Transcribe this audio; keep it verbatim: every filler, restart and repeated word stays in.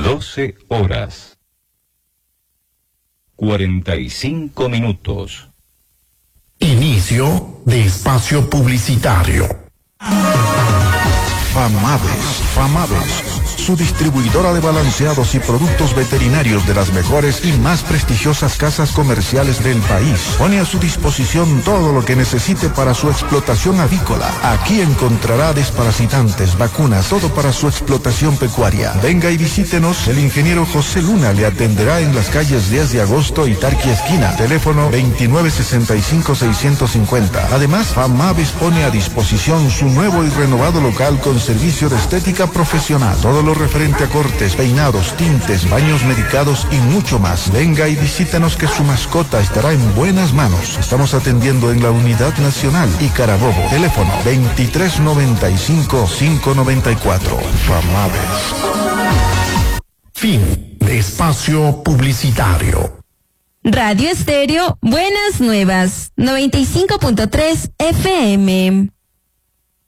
doce horas. cuarenta y cinco minutos. Inicio de espacio publicitario. Famades, Famades, su distribuidora de balanceados y productos veterinarios de las mejores y más prestigiosas casas comerciales del país. Pone a su disposición todo lo que necesite para su explotación avícola. Aquí encontrará desparasitantes, vacunas, todo para su explotación pecuaria. Venga y visítenos, el ingeniero José Luna le atenderá en las calles diez de agosto y Tarqui Esquina. Teléfono veintinueve sesenta y cinco seiscientos cincuenta. Además, Famades pone a disposición su nuevo y renovado local con servicio de estética profesional. Todo lo referente a cortes, peinados, tintes, baños medicados y mucho más. Venga y visítanos que su mascota estará en buenas manos. Estamos atendiendo en la Unidad Nacional y Carabobo. Teléfono veintitrés noventa y cinco quinientos noventa y cuatro. Famades. Fin de espacio publicitario. Radio Estéreo Buenas Nuevas, noventa y cinco punto tres F M.